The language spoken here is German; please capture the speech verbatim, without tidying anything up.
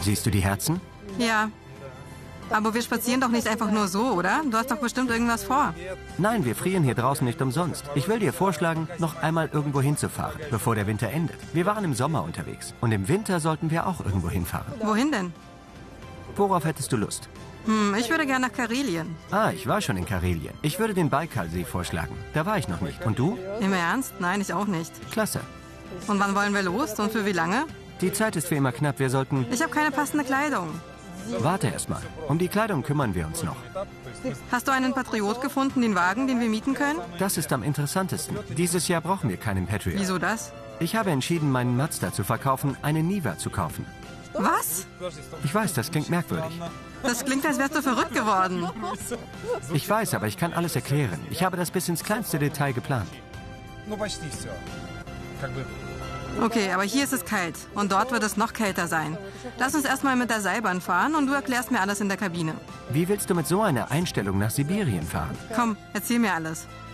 Siehst du die Herzen? Ja. Aber wir spazieren doch nicht einfach nur so, oder? Du hast doch bestimmt irgendwas vor. Nein, wir frieren hier draußen nicht umsonst. Ich will dir vorschlagen, noch einmal irgendwo hinzufahren, bevor der Winter endet. Wir waren im Sommer unterwegs. Und im Winter sollten wir auch irgendwo hinfahren. Wohin denn? Worauf hättest du Lust? Hm, ich würde gerne nach Karelien. Ah, ich war schon in Karelien. Ich würde den Baikalsee vorschlagen. Da war ich noch nicht. Und du? Im Ernst? Nein, ich auch nicht. Klasse. Und wann wollen wir los? Und für wie lange? Die Zeit ist wie immer knapp. Wir sollten... Ich habe keine passende Kleidung. Warte erst mal. Um die Kleidung kümmern wir uns noch. Hast du einen Patriot gefunden, den Wagen, den wir mieten können? Das ist am interessantesten. Dieses Jahr brauchen wir keinen Patriot. Wieso das? Ich habe entschieden, meinen Mazda zu verkaufen, einen Niva zu kaufen. Was? Ich weiß, das klingt merkwürdig. Das klingt, als wärst du verrückt geworden. Ich weiß, aber ich kann alles erklären. Ich habe das bis ins kleinste Detail geplant. Okay, aber hier ist es kalt und dort wird es noch kälter sein. Lass uns erstmal mit der Seilbahn fahren und du erklärst mir alles in der Kabine. Wie willst du mit so einer Einstellung nach Sibirien fahren? Komm, erzähl mir alles.